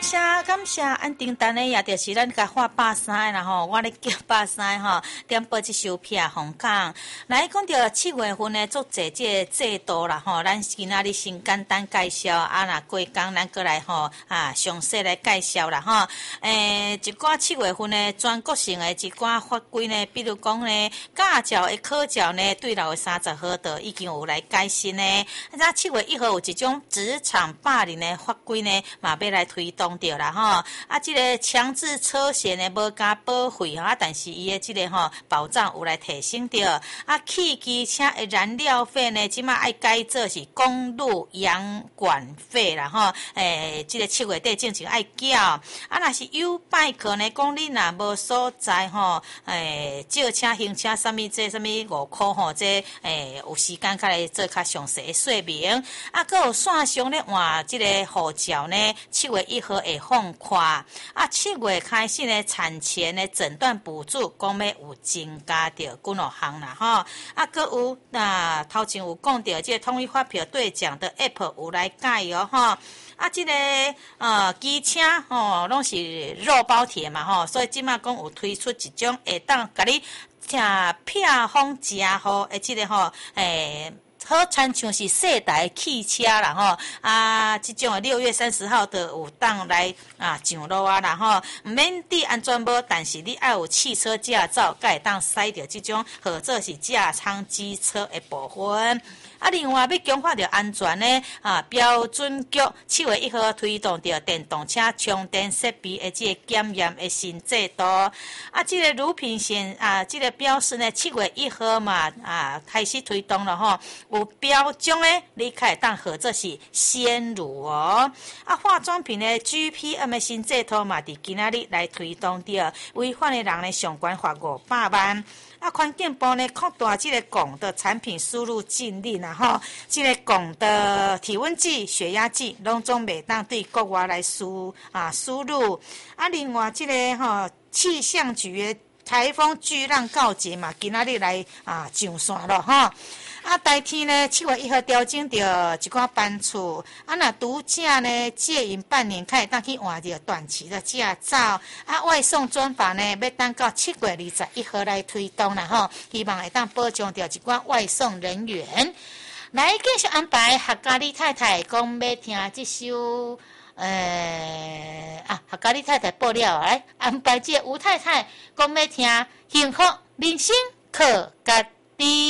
感谢，安定单的也就是咱甲发130啦吼，我咧叫130吼，点播这首片红港。来讲到7月份的足济这个制度啦吼，咱今仔日先简单介绍，若过工咱过来吼详细来介绍啦吼。一寡7月份的全国性的一寡法规呢，比如讲呢，驾照的考照呢，对6月30号就已经有来改新呢。7月1号有一种职场霸凌的法规呢，嘛要来推动着啦吼。这个强制车险呢无加保费但是伊的这个保障有来提升着。汽机车的燃料费呢，即马爱改做是公路养管费啦吼。这个7月底正经爱缴。若是有拜课呢，讲你若无所在借车行车什么这什么5块这有时间较来做较详细的说明。佫有线上咧换这个护照呢，7月1号会放宽。7月开始呢，产前的诊断补助讲要有增加着几落项啦吼。佫有头前有讲到这个统一发票兑奖的 App 有来改吼。这个机车拢是肉包铁嘛吼，所以即马讲有推出一种会当甲你配方加好的这个好亲像是世代汽车啦吼，这种6月30号就有当来上路啦吼，唔免滴安全帽，但是你要有汽车驾照，才会当驶着这种或者是驾舱机车的部分。另外要强化着安全呢，标准局7月1号推动着电动车充电设备的这个检验的新制度。这个乳品线这个标示呢，7月1号嘛开始推动了吼，有标种呢，你可以当或者是鲜乳哦。化妆品的 GPM 的新制度嘛，伫今仔日来推动着，违反的人呢上悬罚500万。环境部呢扩大这个汞的产品输入禁令吼，这个汞的体温计、血压计拢总袂当对国外来输入。另外这个气象局的台风巨浪告捷嘛，今仔日来上线了吼。代天呢，7月1号调整到一寡班次，若拄则呢借因半年，可以当去换到短期的驾照。外送专法呢，要等到7月21号来推动啦吼，希望会当保障到一寡外送人员。来继续安排客家李太太讲要听这首客家李太太报了，来安排这吴太太讲要听幸福人生客家。